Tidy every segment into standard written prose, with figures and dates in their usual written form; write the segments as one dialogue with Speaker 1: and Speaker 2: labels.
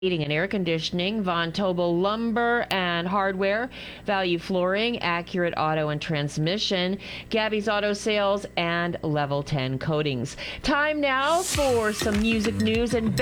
Speaker 1: Heating and air conditioning, Von Tobel lumber and hardware, Value flooring, Accurate auto and transmission, Gabby's auto sales, and Level 10 coatings. Time now for some music news, and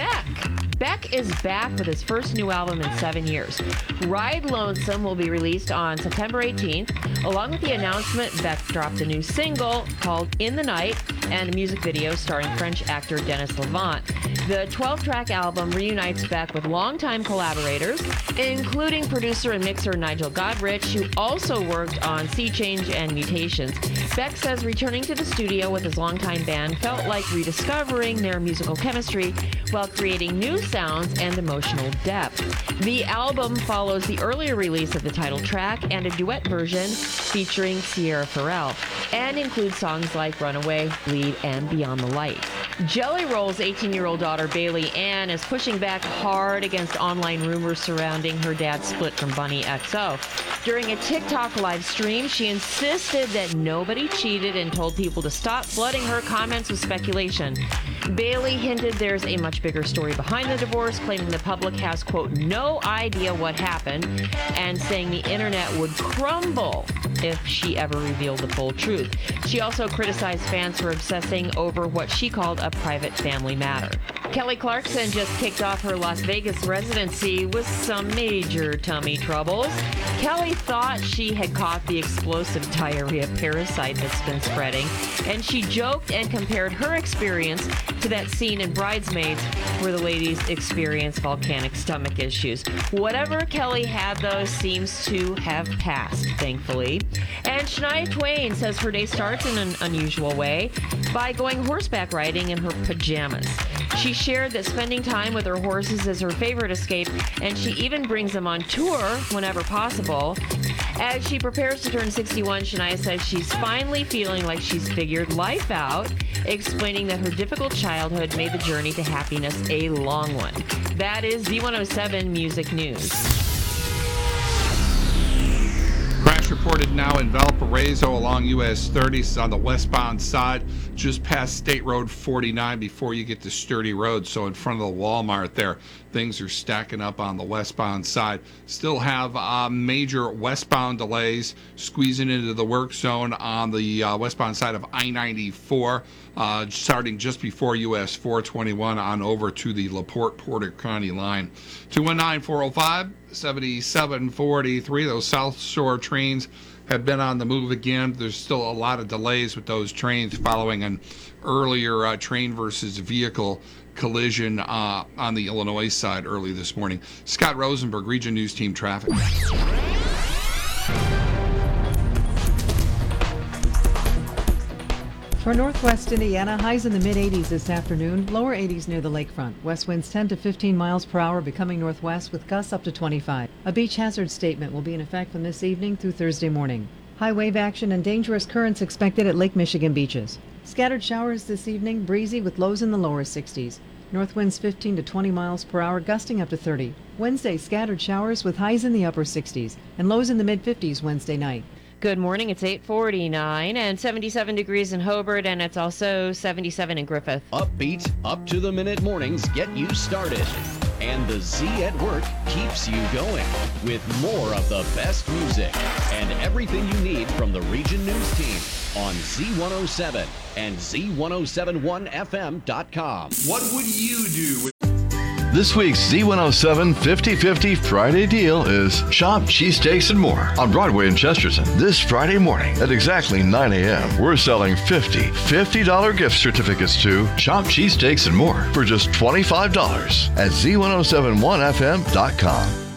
Speaker 1: Beck is back with his first new album in 7 years. Ride Lonesome will be released on September 18th. Along with the announcement, Beck dropped a new single called In the Night and a music video starring French actor Denis Lavant. The 12-track album reunites Beck with longtime collaborators, including producer and mixer Nigel Godrich, who also worked on Sea Change and Mutations. Beck says returning to the studio with his longtime band felt like rediscovering their musical chemistry while creating new sounds and emotional depth. The album follows the earlier release of the title track and a duet version featuring Sierra Farrell, and includes songs like Runaway, Bleed, and Beyond the Light. Jelly Roll's 18-year-old daughter Bailey Ann is pushing back hard against online rumors surrounding her dad's split from Bunny XO. During a TikTok live stream, she insisted that nobody cheated and told people to stop flooding her comments with speculation. Bailey hinted there's a much bigger story behind the divorce, claiming the public has, quote, no idea what happened, and saying the internet would crumble if she ever revealed the full truth. She also criticized fans for obsessing over what she called a private family matter. Kelly Clarkson just kicked off her Las Vegas residency with some major tummy troubles. Kelly thought she had caught the explosive diarrhea parasite that's been spreading, and she joked and compared her experience to that scene in Bridesmaids where the ladies experience volcanic stomach issues. Whatever Kelly had, though, seems to have passed, thankfully. And Shania Twain says her day starts in an unusual way by going horseback riding in her pajamas. She shared that spending time with her horses is her favorite escape, and she even brings them on tour whenever possible. As she prepares to turn 61, Shania says she's finally feeling like she's figured life out, explaining that her difficult childhood made the journey to happiness a long one. That is Z107 Music News.
Speaker 2: Crash reported now in Valparaiso along US 30 on the westbound side, just past State Road 49 before you get to Sturdy Road. So in front of the Walmart there, things are stacking up on the westbound side. Still have major westbound delays squeezing into the work zone on the westbound side of I-94, starting just before US 421 on over to the LaPorte-Porter County line. 219-405-7743. Those South Shore trains have been on the move again. There's still a lot of delays with those trains following an earlier train versus vehicle collision on the Illinois side early this morning. Scott Rosenberg, Region News Team Traffic.
Speaker 3: For northwest Indiana, highs in the mid-80s this afternoon, lower 80s near the lakefront. West winds 10 to 15 miles per hour becoming northwest with gusts up to 25. A beach hazard statement will be in effect from this evening through Thursday morning. High wave action and dangerous currents expected at Lake Michigan beaches. Scattered showers this evening, breezy with lows in the lower 60s. North winds 15 to 20 miles per hour, gusting up to 30. Wednesday, scattered showers with highs in the upper 60s and lows in the mid-50s Wednesday night.
Speaker 1: Good morning. It's 8:49 and 77 degrees in Hobart, and it's also 77 in Griffith.
Speaker 4: Upbeat, up-to-the-minute mornings get you started. And the Z at Work keeps you going with more of the best music and everything you need from the Region News Team on Z107 and Z1071FM.com.
Speaker 2: What would you do with
Speaker 5: This week's Z107 50-50 Friday deal is Shop Cheesesteaks and More on Broadway in Chesterton. This Friday morning at exactly 9 a.m., we're selling $50 gift certificates to Shop Cheesesteaks and More for just $25 at Z1071FM.com.